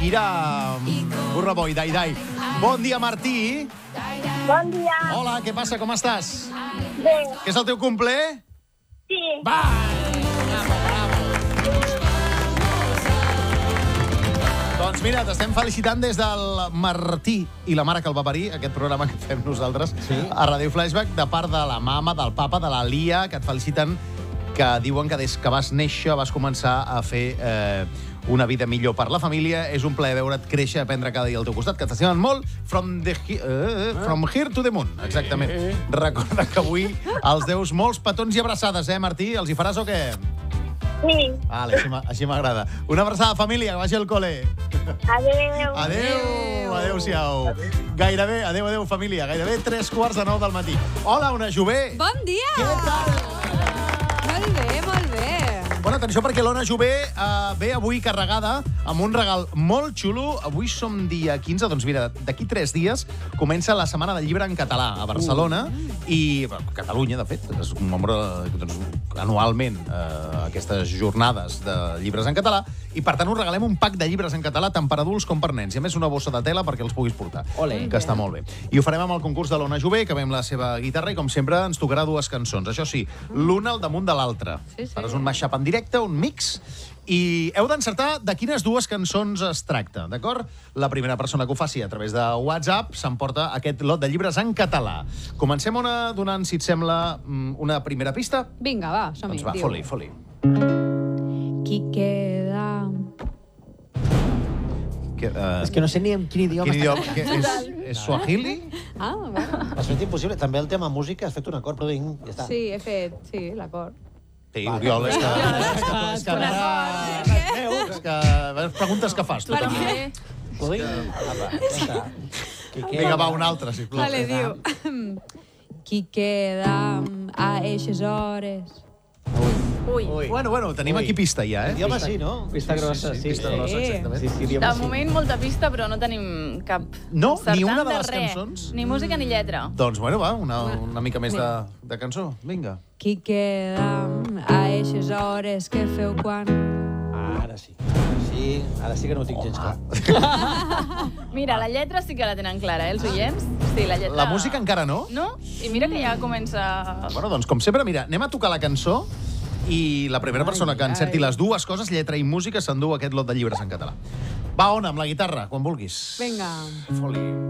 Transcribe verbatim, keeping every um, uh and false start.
Ira Burraboi, Dai Dai. Bon dia, Martí. Bon dia. Hola, què passa? Com estàs? Bé. Que és el teu cumple? Sí. Va! Bravo, bravo. Doncs mira, t'estem felicitant des del Martí i la mare que el va parir, aquest programa que fem nosaltres, sí, a Ràdio Flashback, de part de la mama, del papa, de la Lia, que et feliciten, que diuen que des que vas néixer vas començar a fer eh, una vida millor per la família. És un plaer veure't créixer, aprendre cada dia al teu costat, que t'estimen molt. From, the, uh, from here to the moon, exactament. Recorda que avui els deus molts petons i abraçades, eh, Martí? Els hi faràs o què? Sí. Vale, així m'agrada. Una abraçada, família, que vagi al col·le. Adéu. Adéu. Adéu-siau. Gairebé, adéu, adéu, família. Gairebé tres quarts de nou del matí. Hola, Ona Jové. Bon dia! Què tal? Molt bé, molt bé. Bona atenció, perquè l'Ona Jové uh, ve avui carregada amb un regal molt xulo. Avui som dia quinze, doncs mira, d'aquí tres dies comença la Setmana del Llibre en Català a Barcelona uh. i a Catalunya, de fet, es commemora doncs, anualment uh, aquestes jornades de llibres en català i, per tant, us regalem un pack de llibres en català tant per adults com per nens. I, a més, una bossa de tela perquè els puguis portar. Olé. Que està molt bé. I ho farem amb el concurs de l'Ona Jové, que ve amb la seva guitarra i, com sempre, ens tocarà dues cançons. Això sí, l'una al damunt de l'altra. Sí, sí. Faràs un mashup en directe, un mix, i heu d'encertar de quines dues cançons es tracta, d'acord? La primera persona que ho faci a través de WhatsApp s'emporta aquest lot de llibres en català. Comencem una donant, si et sembla, una primera pista? Vinga, va, som-hi. Doncs va, foli, foli. Qui queda... Que, uh, És que no sé ni en quin idioma... quin idioma? Que és, és Swahili? Ah, va. Has fet impossible. També el tema música, has fet un acord, però vinc, ja està. Sí, he fet, sí, l'acord. Sí, Oriol, és que... És que, és que, és que, és preguntes que fas, tu Per també. què? Ho dic? Apa, ja està. Qui queda? Vinga, va, una altra, sisplau. Vale, diu... Qui queda a eixes hores... Ui. Ui. Bueno, bueno, tenim Ui. aquí pista ja, eh? Idioma sí, no? Pista grossa, sí. Pista Sí. grossa, exactament. Sí, sí, idioma De sí. moment, molta pista, però no tenim cap... No? Ni encertant una de les res. cançons? Ni música ni lletra. Doncs, bueno, va, una, una mica més de, de cançó. Vinga. Qui queda a eixes hores que feu quan... Ara sí. Ara sí, ara sí que no ho tinc gens clar. Mira, la lletra sí que la tenen clara, eh, els oients? Sí, la lletra... La música encara no? No? I mira que ja comença... Bueno, doncs, com sempre, mira, anem a tocar la cançó i la primera persona que encerti les dues coses, lletra i música, s'endú aquest lot de llibres en català. Va, Ona, amb la guitarra, quan vulguis. Vinga. Foli.